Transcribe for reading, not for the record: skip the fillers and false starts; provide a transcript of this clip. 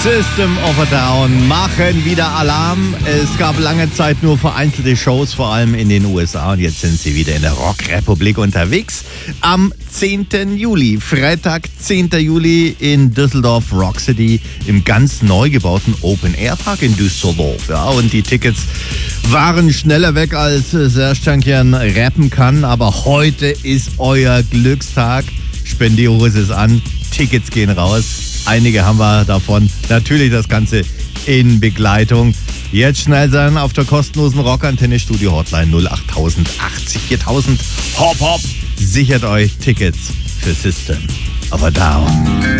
System of a Down machen wieder Alarm. Es gab lange Zeit nur vereinzelte Shows, vor allem in den USA. Und jetzt sind sie wieder in der Rockrepublik unterwegs. Am 10. Juli, Freitag, 10. Juli in Düsseldorf Rock City im ganz neu gebauten Open-Air-Park in Düsseldorf. Ja, und die Tickets waren schneller weg, als Serj-Tankian rappen kann. Aber heute ist euer Glückstag. Spendierus ist an, Tickets gehen raus. Einige haben wir davon. Natürlich das Ganze in Begleitung. Jetzt schnell sein auf der kostenlosen Rockantenne Studio Hotline 08000 80 4000. Hopp, hopp. Sichert euch Tickets für System of a Down.